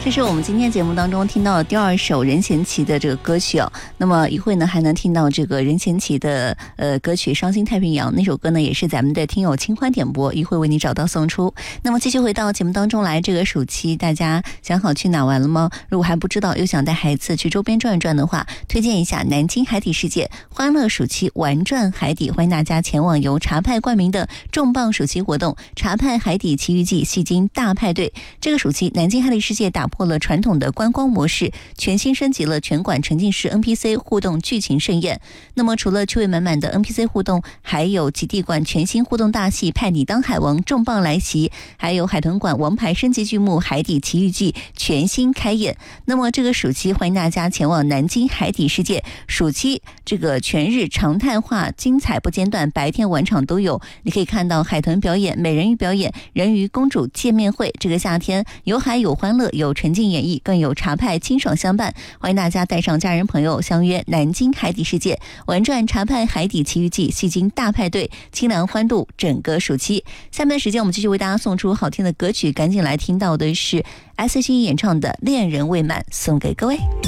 这是我们今天节目当中听到的第二首任贤齐的这个歌曲哦。那么一会呢还能听到这个任贤齐的歌曲《伤心太平洋》，那首歌呢也是咱们的听友清欢点播，一会为你找到送出。那么继续回到节目当中来，这个暑期大家想好去哪玩了吗？如果还不知道又想带孩子去周边转一转的话，推荐一下南京海底世界欢乐暑期玩转海底，欢迎大家前往由茶派冠名的重磅暑期活动茶派海底奇遇记戏精大派对。这个暑期南京海底世界打破了传统的观光模式，全新升级了全馆沉浸式 NPC 互动剧情盛宴。那么除了趣味满满的 NPC 互动，还有极地馆全新互动大戏派你当海王重磅来袭，还有海豚馆王牌升级剧目海底奇遇记全新开演。那么这个暑期欢迎大家前往南京海底世界，暑期这个全日常态化精彩不间断，白天晚场都有。你可以看到海豚表演、美人鱼表演、人鱼公主见面会。这个夏天有海有欢乐，有沉浸演绎，更有茶派清爽相伴。欢迎大家带上家人朋友相约南京海底世界，玩转茶派海底奇遇记戏精大派对，清凉欢度整个暑期。下面的时间我们继续为大家送出好听的歌曲，赶紧来听到的是 S.H.E 演唱的《恋人未满》，送给各位。